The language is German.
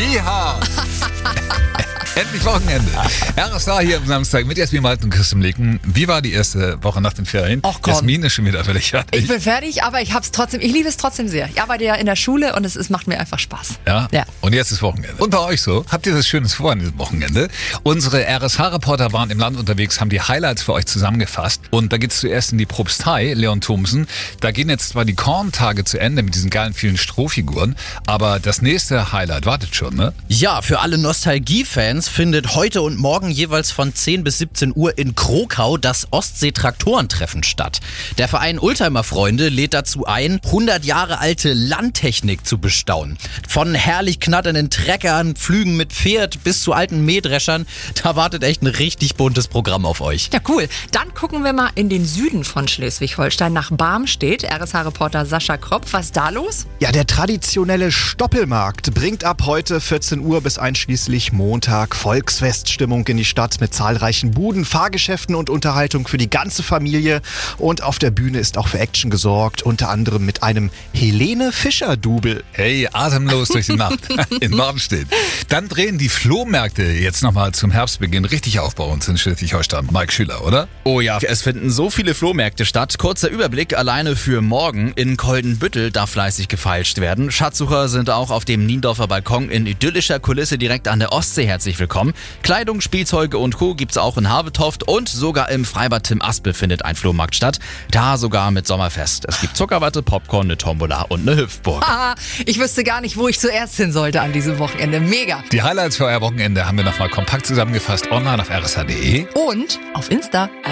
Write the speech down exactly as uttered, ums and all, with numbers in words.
Yeehaw! Endlich Wochenende. R S A hier am Samstag mit Jasmin Malten und Christian Leken. Wie war die erste Woche nach den Ferien? Ach komm. Jasmin ist schon wieder völlig fertig. Ich bin fertig, aber ich hab's trotzdem, ich liebe es trotzdem sehr. Ich arbeite ja in der Schule und es ist, macht mir einfach Spaß. Ja? Ja. Und jetzt ist Wochenende. Und bei euch so? Habt ihr das Schönes vor an diesem Wochenende? Unsere R S H-Reporter waren im Land unterwegs, haben die Highlights für euch zusammengefasst. Und da geht's zuerst in die Propstei, Leon Thomsen. Da gehen jetzt zwar die Korntage zu Ende mit diesen geilen vielen Strohfiguren, aber das nächste Highlight wartet schon, ne? Ja, für alle Nostalgie-Fans findet heute und morgen jeweils von zehn bis siebzehn Uhr in Krokau das Ostsee-Traktorentreffen statt. Der Verein Oldtimer-Freunde lädt dazu ein, hundert Jahre alte Landtechnik zu bestaunen. Von herrlich knatternden Treckern, Flügen mit Pferd bis zu alten Mähdreschern, da wartet echt ein richtig buntes Programm auf euch. Ja, cool. Dann gucken wir mal in den Süden von Schleswig-Holstein nach Barmstedt. R S H-Reporter Sascha Kropf, was ist da los? Ja, der traditionelle Stoppelmarkt bringt ab heute vierzehn Uhr bis einschließlich Montag Volksfeststimmung in die Stadt mit zahlreichen Buden, Fahrgeschäften und Unterhaltung für die ganze Familie. Und auf der Bühne ist auch für Action gesorgt, unter anderem mit einem Helene Fischer-Double. Hey, atemlos durch die Nacht in Barmstedt. Dann drehen die Flohmärkte jetzt nochmal zum Herbstbeginn richtig auf bei uns in Schleswig-Holstein. Mike Schüler, oder? Oh ja, es finden so viele Flohmärkte statt. Kurzer Überblick alleine für morgen. In Koldenbüttel darf fleißig gefeilscht werden. Schatzsucher sind auch auf dem Niendorfer Balkon in idyllischer Kulisse direkt an der Ostsee herzlich willkommen. Kleidung, Spielzeuge und Co. gibt's auch in Havetoft und sogar im Freibad Tim Aspel findet ein Flohmarkt statt. Da sogar mit Sommerfest. Es gibt Zuckerwatte, Popcorn, eine Tombola und eine Hüpfburg. Ah, ich wüsste gar nicht, wo ich zuerst hin sollte an diesem Wochenende. Mega. Die Highlights für euer Wochenende haben wir nochmal kompakt zusammengefasst online auf r s h punkt d e. Und auf Insta.